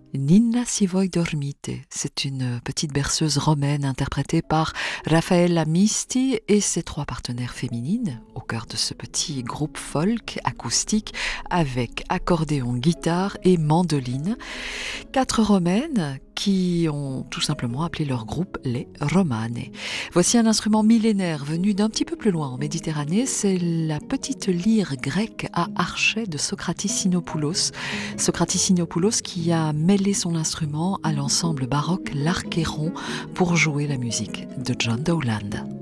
Ninna si voi dormite, c'est une petite berceuse romaine interprétée par Raffaella Misti et ses trois partenaires féminines au cœur de ce petit groupe folk acoustique avec accordéon, guitare et mandoline. Quatre romaines qui ont tout simplement appelé leur groupe les Romane. Voici un instrument millénaire venu d'un petit peu plus loin en Méditerranée, c'est la petite lyre grecque à archet de Socratis Sinopoulos. Socratis Sinopoulos qui a mêlé son instrument à l'ensemble baroque l'Archéron pour jouer la musique de John Dowland.